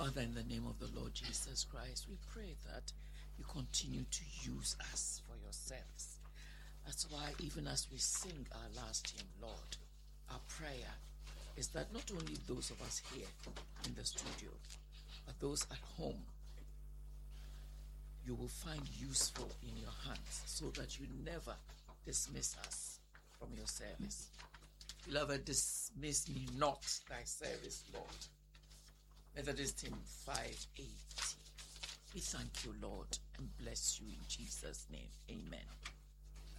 Father, in the name of the Lord Jesus Christ, we pray that you continue to use us for your service. That's why even as we sing our last hymn, Lord, our prayer is that not only those of us here in the studio, but those at home, you will find useful in your hands so that you never dismiss us from your service. Beloved, dismiss me not thy service, Lord. Methodist hymn 580. We thank you, Lord, and bless you in Jesus' name. Amen.